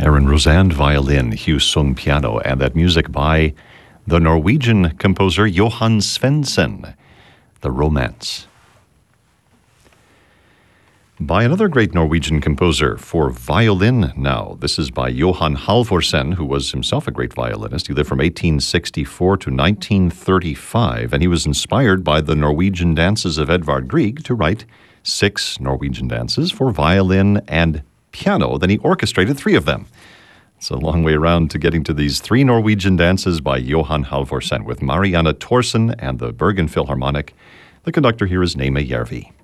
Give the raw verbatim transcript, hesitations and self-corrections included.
Aaron Rosand, violin, Hugh Sung, piano, and that music by the Norwegian composer Johan Svendsen, The Romance. By another great Norwegian composer for violin now. This is by Johan Halvorsen, who was himself a great violinist. He lived from eighteen sixty-four to nineteen thirty-five, and he was inspired by the Norwegian dances of Edvard Grieg to write six Norwegian dances for violin and piano. Then he orchestrated three of them. It's a long way around to getting to these three Norwegian dances by Johan Halvorsen with Marianne Thorsen and the Bergen Philharmonic. The conductor here is Naime Järvi.